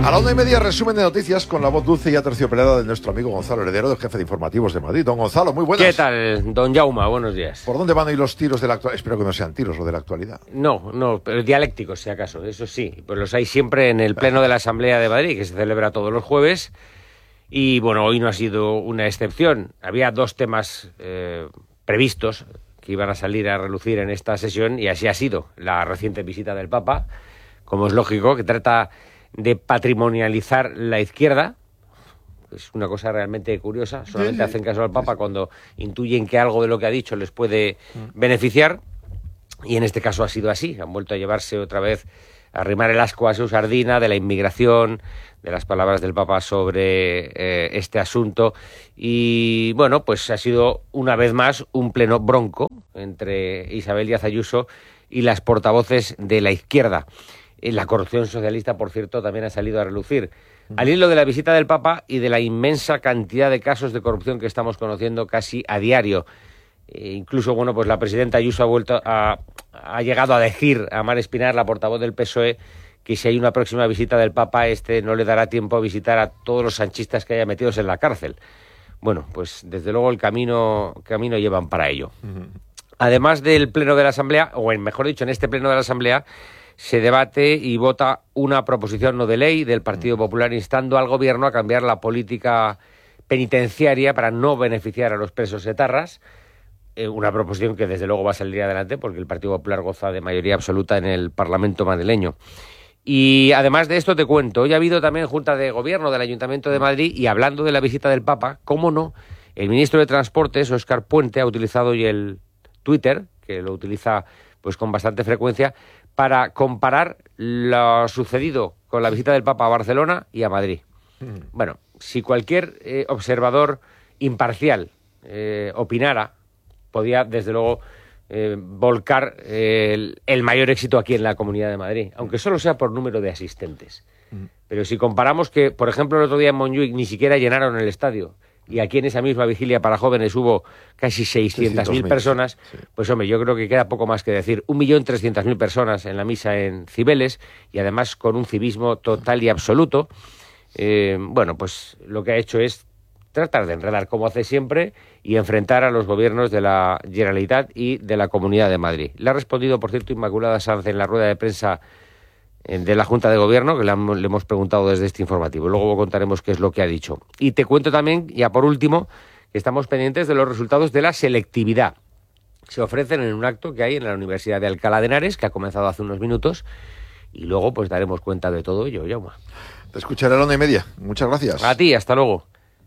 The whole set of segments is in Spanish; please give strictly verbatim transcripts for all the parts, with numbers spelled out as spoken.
A la una y media, resumen de noticias con la voz dulce y aterciopelada de nuestro amigo Gonzalo Heredero, del jefe de informativos de Madrid. Don Gonzalo, muy buenas. ¿Qué tal, don Jaume? Buenos días. ¿Por dónde van a ir los tiros de la actualidad? Espero que no sean tiros o de la actualidad. No, no, pero dialécticos, si acaso, eso sí. Pues los hay siempre en el Pleno de la Asamblea de Madrid, que se celebra todos los jueves. Y bueno, hoy no ha sido una excepción. Había dos temas eh, previstos que iban a salir a relucir en esta sesión, y así ha sido. La reciente visita del Papa, como es lógico, que trata de patrimonializar la izquierda. Es una cosa realmente curiosa. Solamente hacen caso al Papa cuando intuyen que algo de lo que ha dicho les puede beneficiar, y en este caso ha sido así. Han vuelto a llevarse otra vez, a arrimar el ascua a su sardina de la inmigración, de las palabras del Papa sobre eh, este asunto. Y bueno, pues ha sido una vez más un pleno bronco entre Isabel Díaz Ayuso y las portavoces de la izquierda. La corrupción socialista, por cierto, también ha salido a relucir. Al hilo de la visita del Papa y de la inmensa cantidad de casos de corrupción que estamos conociendo casi a diario. E incluso, bueno, pues la presidenta Ayuso ha vuelto a, ha llegado a decir a Mar Espinar, la portavoz del P S O E, que si hay una próxima visita del Papa, este no le dará tiempo a visitar a todos los sanchistas que haya metidos en la cárcel. Bueno, pues desde luego el camino, camino llevan para ello. Uh-huh. Además del Pleno de la Asamblea, o en, mejor dicho, en este Pleno de la Asamblea, se debate y vota una proposición no de ley del Partido Popular instando al Gobierno a cambiar la política penitenciaria para no beneficiar a los presos etarras. Eh, una proposición que desde luego va a salir adelante porque el Partido Popular goza de mayoría absoluta en el Parlamento madrileño. Y además de esto te cuento, hoy ha habido también Junta de Gobierno del Ayuntamiento de Madrid, y hablando de la visita del Papa, cómo no, el ministro de Transportes, Óscar Puente, ha utilizado hoy el Twitter, que lo utiliza pues con bastante frecuencia, para comparar lo sucedido con la visita del Papa a Barcelona y a Madrid. Mm. Bueno, si cualquier eh, observador imparcial eh, opinara, podía, desde luego, eh, volcar eh, el, el mayor éxito aquí en la Comunidad de Madrid, aunque solo sea por número de asistentes. Mm. Pero si comparamos que, por ejemplo, el otro día en Montjuic ni siquiera llenaron el estadio, y aquí en esa misma vigilia para jóvenes hubo casi seiscientas mil personas, sí. Pues hombre, yo creo que queda poco más que decir. un millón trescientas mil personas en la misa en Cibeles, y además con un civismo total y absoluto. Eh, bueno, pues lo que ha hecho es tratar de enredar, como hace siempre, y enfrentar a los gobiernos de la Generalitat y de la Comunidad de Madrid. Le ha respondido, por cierto, Inmaculada Sanz en la rueda de prensa de la Junta de Gobierno, que le, han, le hemos preguntado desde este informativo. Luego contaremos qué es lo que ha dicho. Y te cuento también, ya por último, que estamos pendientes de los resultados de la selectividad. Se ofrecen en un acto que hay en la Universidad de Alcalá de Henares, que ha comenzado hace unos minutos, y luego pues daremos cuenta de todo ello, Jaume. Te escucharé a la una y media. Muchas gracias. A ti, hasta luego.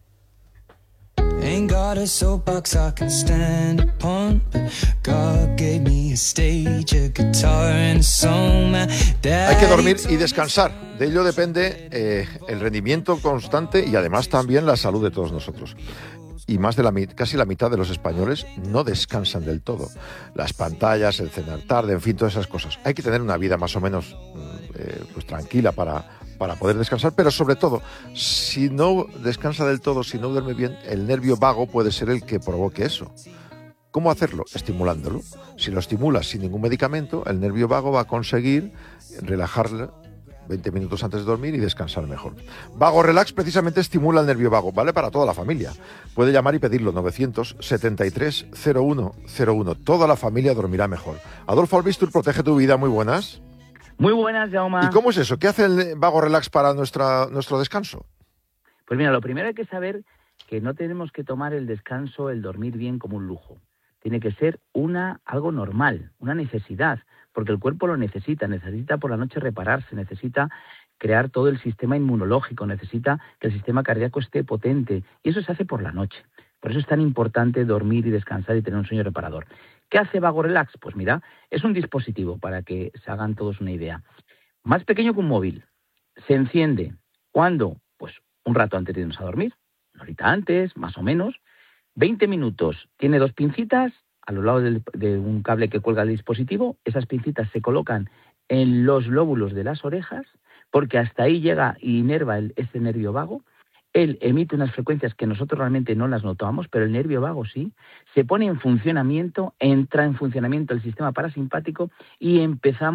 Ain't got a soapbox I can stand upon. God gave me a stage, a guitar and a song. Hay que dormir y descansar. De ello depende eh, el rendimiento constante y además también la salud de todos nosotros. Y más de la casi la mitad de los españoles no descansan del todo. Las pantallas, el cenar tarde, en fin, todas esas cosas. Hay que tener una vida más o menos eh, pues tranquila para... para poder descansar, pero sobre todo, si no descansa del todo, si no duerme bien, el nervio vago puede ser el que provoque eso. ¿Cómo hacerlo? Estimulándolo. Si lo estimulas sin ningún medicamento, el nervio vago va a conseguir relajarle veinte minutos antes de dormir y descansar mejor. Vago Relax precisamente estimula el nervio vago, vale para toda la familia. Puede llamar y pedirlo, novecientos setenta y tres cero uno cero uno. Toda la familia dormirá mejor. Adolfo Albistur, protege tu vida, muy buenas. Muy buenas, Jaume. ¿Y cómo es eso? ¿Qué hace el Vago Relax para nuestra, nuestro descanso? Pues mira, lo primero hay que saber que no tenemos que tomar el descanso, el dormir bien como un lujo. Tiene que ser una algo normal, una necesidad, porque el cuerpo lo necesita, necesita por la noche repararse, necesita crear todo el sistema inmunológico, necesita que el sistema cardíaco esté potente, y eso se hace por la noche. Por eso es tan importante dormir y descansar y tener un sueño reparador. ¿Qué hace Vago Relax? Pues mira, es un dispositivo, para que se hagan todos una idea. Más pequeño que un móvil. Se enciende. ¿Cuándo? Pues un rato antes de irnos a dormir. Una horita antes, más o menos. veinte minutos. Tiene dos pincitas a los lados del, de un cable que cuelga el dispositivo. Esas pincitas se colocan en los lóbulos de las orejas, porque hasta ahí llega y inerva el, ese nervio vago. Él emite unas frecuencias que nosotros realmente no las notamos, pero el nervio vago sí. Se pone en funcionamiento, entra en funcionamiento el sistema parasimpático y empezamos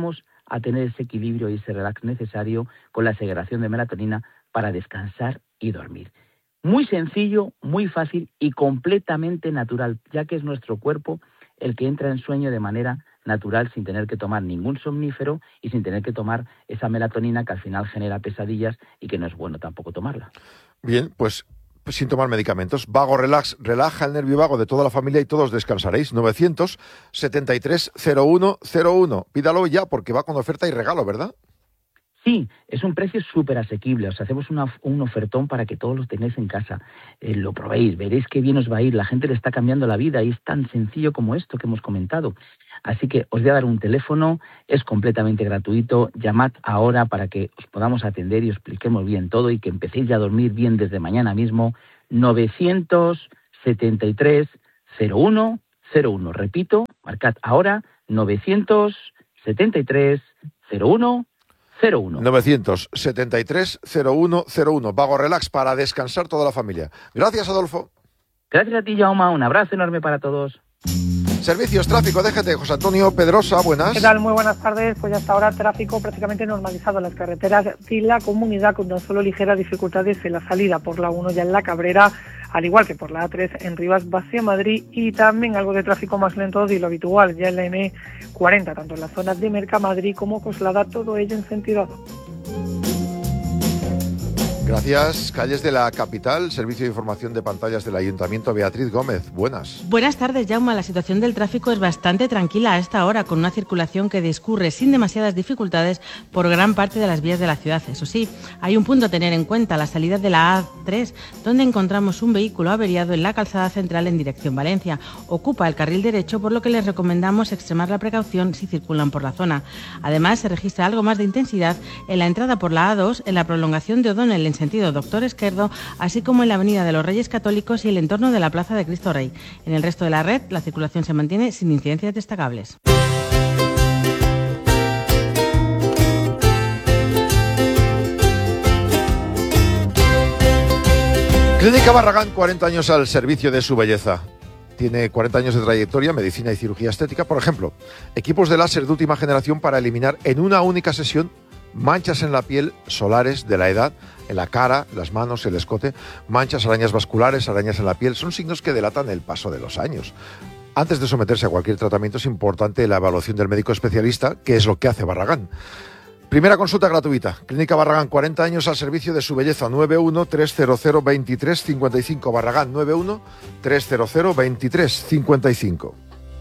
a tener ese equilibrio y ese relax necesario con la segregación de melatonina para descansar y dormir. Muy sencillo, muy fácil y completamente natural, ya que es nuestro cuerpo el que entra en sueño de manera natural sin tener que tomar ningún somnífero y sin tener que tomar esa melatonina que al final genera pesadillas y que no es bueno tampoco tomarla. Bien, pues sin tomar medicamentos. Vago Relax relaja el nervio vago de toda la familia y todos descansaréis. novecientos setenta y tres cero uno cero uno. Pídalo ya porque va con oferta y regalo, ¿verdad? Sí, es un precio súper asequible. Os hacemos una, un ofertón para que todos lo tengáis en casa. Eh, lo probéis, veréis qué bien os va a ir. La gente le está cambiando la vida y es tan sencillo como esto que hemos comentado. Así que os voy a dar un teléfono, es completamente gratuito. Llamad ahora para que os podamos atender y os expliquemos bien todo y que empecéis ya a dormir bien desde mañana mismo. novecientos setenta y tres cero uno cero uno. Repito, marcad ahora novecientos setenta y tres cero uno cero uno. novecientos setenta y tres cero uno cero uno. Vago Relax para descansar toda la familia. Gracias, Adolfo. Gracias a ti, Jaume. Un abrazo enorme para todos. Servicios, tráfico, D G T. José Antonio Pedrosa, buenas. ¿Qué tal? Muy buenas tardes. Pues hasta ahora tráfico prácticamente normalizado en las carreteras de la comunidad, con tan solo ligeras dificultades en la salida por la uno ya en La Cabrera, al igual que por la A tres en Rivas hacia Madrid, y también algo de tráfico más lento de lo habitual ya en la eme cuarenta, tanto en las zonas de Mercamadrid como Coslada, todo ello en sentido A dos. Gracias. Calles de la capital, Servicio de Información de Pantallas del Ayuntamiento, Beatriz Gómez. Buenas. Buenas tardes, Jaume. La situación del tráfico es bastante tranquila a esta hora, con una circulación que discurre sin demasiadas dificultades por gran parte de las vías de la ciudad. Eso sí, hay un punto a tener en cuenta, la salida de la A tres, donde encontramos un vehículo averiado en la calzada central en dirección Valencia. Ocupa el carril derecho, por lo que les recomendamos extremar la precaución si circulan por la zona. Además, se registra algo más de intensidad en la entrada por la A dos, en la prolongación de O'Donnell en sentido Doctor Esquerdo, así como en la Avenida de los Reyes Católicos y el entorno de la Plaza de Cristo Rey. En el resto de la red, la circulación se mantiene sin incidencias destacables. Clínica Barragán, cuarenta años al servicio de su belleza. Tiene cuarenta años de trayectoria, medicina y cirugía estética. Por ejemplo, equipos de láser de última generación para eliminar en una única sesión manchas en la piel solares de la edad, en la cara, las manos, el escote, manchas, arañas vasculares, arañas en la piel, son signos que delatan el paso de los años. Antes de someterse a cualquier tratamiento es importante la evaluación del médico especialista, que es lo que hace Barragán. Primera consulta gratuita. Clínica Barragán, cuarenta años al servicio de su belleza. nueve uno tres cero cero dos tres cinco cinco. Barragán, nueve uno tres cero cero dos tres cinco cinco.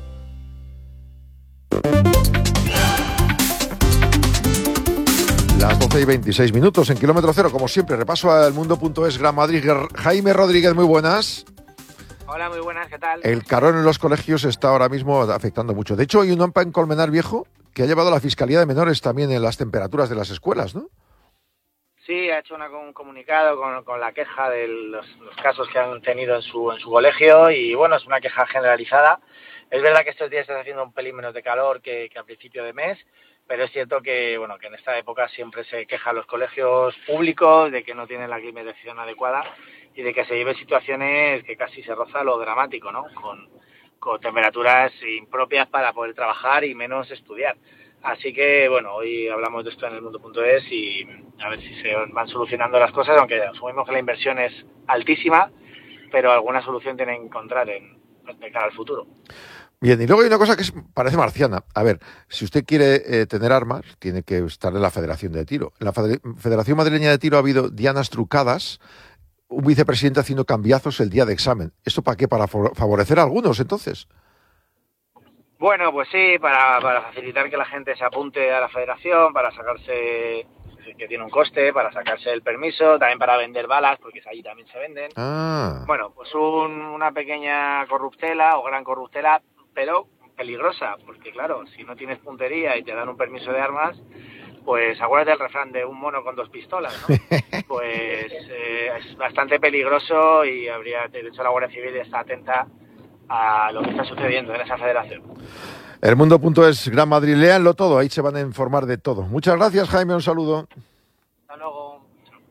Las doce y veintiséis minutos en Kilómetro Cero, como siempre, repaso al mundo.es Gran Madrid. Jaime Rodríguez, muy buenas. Hola, muy buenas, ¿qué tal? El carón en los colegios está ahora mismo afectando mucho. De hecho, hay un OMPA en Colmenar Viejo que ha llevado a la Fiscalía de Menores también en las temperaturas de las escuelas, ¿no? Sí, ha hecho una, un comunicado con, con la queja de los, los casos que han tenido en su, en su colegio y, bueno, es una queja generalizada. Es verdad que estos días está haciendo un pelín menos de calor que, que a principio de mes, pero es cierto que, bueno, que en esta época siempre se quejan los colegios públicos de que no tienen la climatización adecuada y de que se viven situaciones que casi se roza lo dramático, ¿no? Con, con temperaturas impropias para poder trabajar y menos estudiar. Así que, bueno, hoy hablamos de esto en el mundo.es y a ver si se van solucionando las cosas, aunque asumimos que la inversión es altísima, pero alguna solución tienen que encontrar en, de cara al futuro. Bien, y luego hay una cosa que es, parece marciana. A ver, si usted quiere eh, tener armas, tiene que estar en la Federación de Tiro. En la Federación Madrileña de Tiro ha habido dianas trucadas, un vicepresidente haciendo cambiazos el día de examen. ¿Esto para qué? ¿Para favorecer a algunos, entonces? Bueno, pues sí, para, para facilitar que la gente se apunte a la federación, para sacarse, que tiene un coste, para sacarse el permiso, también para vender balas, porque allí también se venden. Ah. Bueno, pues un, una pequeña corruptela o gran corruptela, pero peligrosa, porque claro, si no tienes puntería y te dan un permiso de armas, pues acuérdate del refrán de un mono con dos pistolas, ¿no? Pues eh, es bastante peligroso y habría, de hecho, la Guardia Civil está atenta a lo que está sucediendo en esa federación. El mundo.es Gran Madrid, léanlo todo, ahí se van a informar de todo. Muchas gracias, Jaime, un saludo. Hasta luego.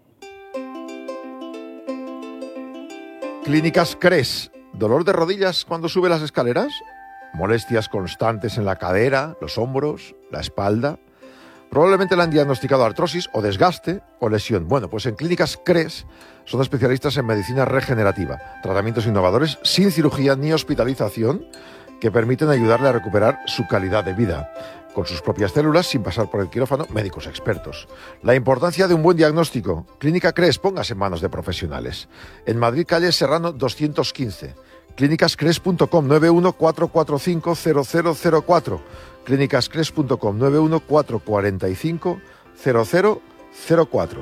Clínicas Cres, ¿dolor de rodillas cuando sube las escaleras? ¿Molestias constantes en la cadera, los hombros, la espalda? Probablemente le han diagnosticado artrosis o desgaste o lesión. Bueno, pues en Clínicas CRES son especialistas en medicina regenerativa, tratamientos innovadores sin cirugía ni hospitalización que permiten ayudarle a recuperar su calidad de vida, con sus propias células, sin pasar por el quirófano, médicos expertos. La importancia de un buen diagnóstico. Clínica CRES, póngase en manos de profesionales. En Madrid, calle Serrano doscientos quince. clínicas cres punto com, nueve uno cuatro cuatro cinco cero cero cero cuatro. clínicas cres punto com, nueve uno cuatro cuatro cinco cero cero cero cuatro.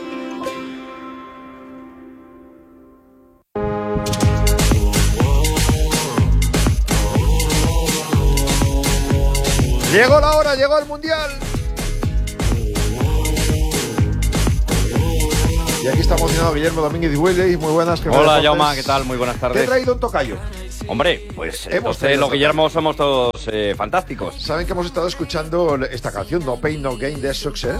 Llegó la hora, llegó el Mundial. Y aquí está emocionado Guillermo Domínguez y Huele. Muy buenas. Hola, Jaume, ¿qué tal? Muy buenas tardes. ¿Qué ha traído un tocayo? Hombre, pues entonces los Guillermos somos todos eh, fantásticos. ¿Saben que hemos estado escuchando esta canción, No Pain, No Gain, de Success?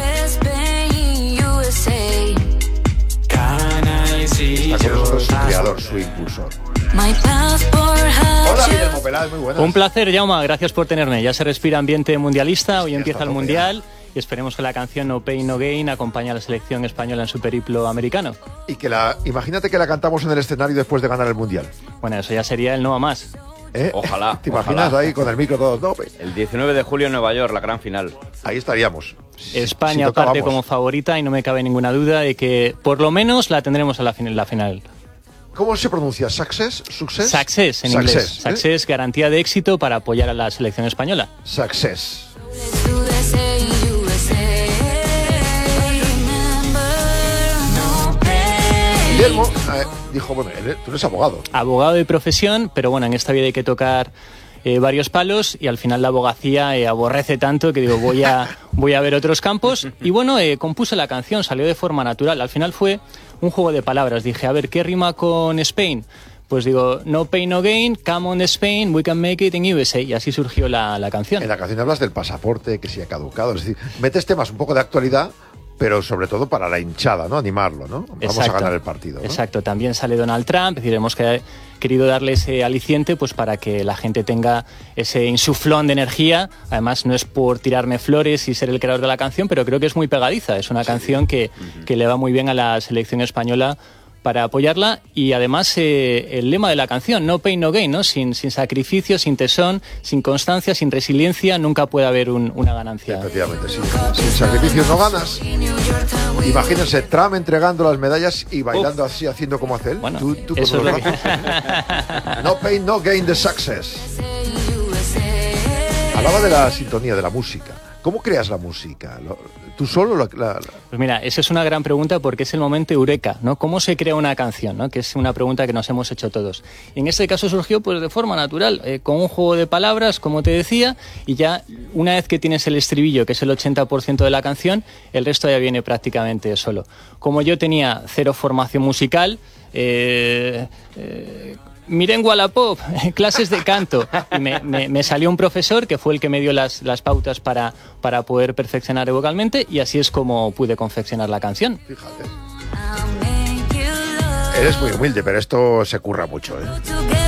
Está con nosotros su creador, su impulsor. Hola, Guillermo Peláez, muy buenas. Un placer, Jaume, gracias por tenerme. Ya se respira ambiente mundialista, hoy Sí, empieza el tope, Mundial y esperemos que la canción No Pain, No Gain acompañe a la selección española en su periplo americano. Y que la, imagínate que la cantamos en el escenario después de ganar el Mundial. Bueno, eso ya sería el no a más. ¿Eh? Ojalá. ¿Te imaginas ojalá. ahí con el micro todos? No, pe- El diecinueve de julio en Nueva York, la gran final. ahí estaríamos. Si- España si parte tocábamos. como favorita y no me cabe ninguna duda de que por lo menos la tendremos a la, fin- la final. ¿Cómo se pronuncia? ¿Success? ¿Success? Success en Success, inglés. ¿eh? Success, garantía de éxito para apoyar a la selección española. Success. Guillermo eh, dijo, bueno, él- tú eres abogado. Abogado de profesión, pero bueno, en esta vida hay que tocar eh, varios palos y al final la abogacía eh, aborrece tanto que digo, voy a, voy a ver otros campos. Y bueno, eh, compuse la canción, salió de forma natural. Al final fue un juego de palabras. Dije, a ver, ¿qué rima con Spain? Pues digo, No Pain, No Gain, Come on Spain, we can make it in U S A. Y así surgió la, la canción. En la canción hablas del pasaporte, que si ha caducado. Es decir, metes temas un poco de actualidad, pero sobre todo para la hinchada, ¿no? Animarlo, ¿no? Vamos Exacto. a ganar el partido, ¿no? Exacto, también sale Donald Trump, es decir, hemos que- querido darle ese aliciente pues para que la gente tenga ese insuflón de energía. Además, no es por tirarme flores y ser el creador de la canción, pero creo que es muy pegadiza. Es una canción que, que le va muy bien a la selección española para apoyarla y además eh, el lema de la canción, No Pain, No Gain, ¿no? Sin, sin sacrificio, sin tesón, sin constancia, sin resiliencia, nunca puede haber un- una ganancia. Efectivamente, sí. Sin sacrificios no ganas. Imagínense Trump entregando las medallas y bailando así, haciendo como hace él. Bueno, Tú- tú con eso es los lo que... brazos. No pain, no gain the success. Hablaba de la sintonía, de la música. ¿Cómo creas la música? ¿Lo- ¿Tú solo? La, la- la- Pues mira, esa es una gran pregunta porque es el momento eureka, ¿no? ¿Cómo se crea una canción, ¿no? Que es una pregunta que nos hemos hecho todos. Y en este caso surgió pues de forma natural, eh, con un juego de palabras, como te decía, y ya una vez que tienes el estribillo, que es el ochenta por ciento de la canción, el resto ya viene prácticamente solo. Como yo tenía cero formación musical, eh, eh, miré en Wallapop, clases de canto, y me, me- me salió un profesor que fue el que me dio las, las pautas para, para poder perfeccionar vocalmente y así es como pude confeccionar la canción. Fíjate. Eres muy humilde, pero esto se curra mucho, ¿eh?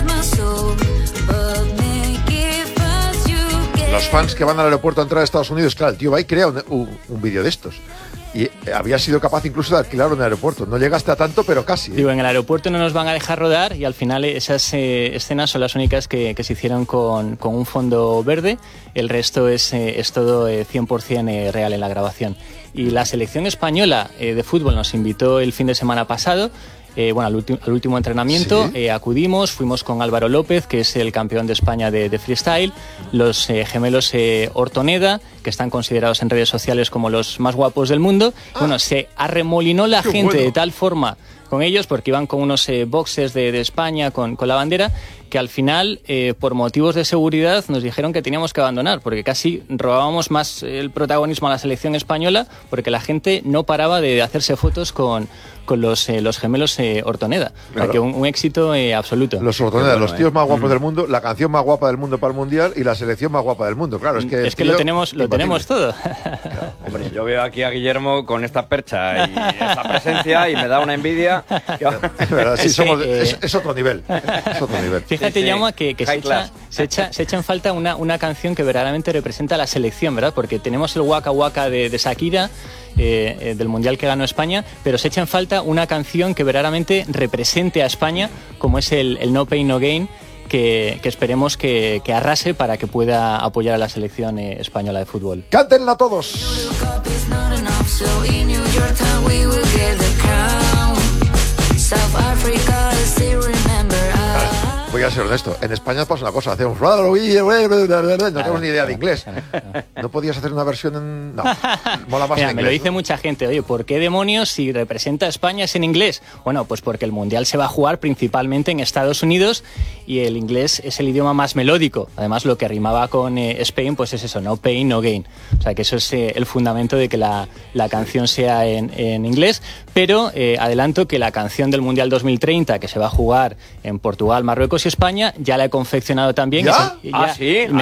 Los fans que van al aeropuerto a entrar a Estados Unidos, claro, el tío va y crea un, un- un vídeo de estos. Y había sido capaz incluso de alquilar un aeropuerto. No llegaste a tanto, pero casi. ¿eh? Digo, en el aeropuerto no nos van a dejar rodar y al final esas eh, escenas son las únicas que, que se hicieron con, con un fondo verde. El resto es, eh, es todo eh, cien por ciento eh, real en la grabación. Y la selección española eh, de fútbol nos invitó el fin de semana pasado. Eh, bueno, al, ulti- al último entrenamiento Sí. eh, acudimos, fuimos con Álvaro López, que es el campeón de España de, de freestyle, los eh, gemelos eh, Ortoneda, que están considerados en redes sociales como los más guapos del mundo. Bueno, se arremolinó la Qué gente bueno. de tal forma con ellos, porque iban con unos eh, boxes de, de España con, con la bandera, que al final, eh, por motivos de seguridad, nos dijeron que teníamos que abandonar, porque casi robábamos más el protagonismo a la selección española, porque la gente no paraba de hacerse fotos con, con los, eh, los gemelos eh, Ortoneda. O sea, Claro. que un, un éxito eh, absoluto. Los Ortoneda, Qué bueno, los tíos ¿eh? más guapos del mundo, la canción más guapa del mundo para el Mundial y la selección más guapa del mundo. Claro, es que... Es que tío, lo tenemos, lo imposible. tenemos todo. Claro. Hombre, yo veo aquí a Guillermo con esta percha y esta presencia y me da una envidia. Es verdad, sí, somos, eh, es, es otro nivel. Es otro nivel. Fíjate, sí, Llama, que, que se, echa, se, echa, se echa en falta una, una canción que verdaderamente representa a la selección, ¿verdad? Porque tenemos el Waka Waka de, de Shakira, eh, eh, del Mundial que ganó España, pero se echa en falta una canción que verdaderamente represente a España, como es el, el No Pain No Gain, que, que esperemos que, que arrase para que pueda apoyar a la selección eh, española de fútbol. ¡Cántenla todos! Voy a ser honesto, en España pasa una cosa, hacemos no tenemos ni idea de inglés. ¿No podías hacer una versión en...? No, mola más Mira, en inglés. me lo dice, ¿no?, mucha gente, oye, ¿por qué demonios si representa a España es en inglés? Bueno, pues porque el Mundial se va a jugar principalmente en Estados Unidos y el inglés es el idioma más melódico. Además, lo que rimaba con eh, Spain, pues es eso, no pain, no gain. O sea, que eso es eh, el fundamento de que la, la canción sea en, en inglés, pero eh, adelanto que la canción del Mundial dos mil treinta, que se va a jugar en Portugal, Marruecos y España, ya la he confeccionado también. ¿Ya? Y ah, sí.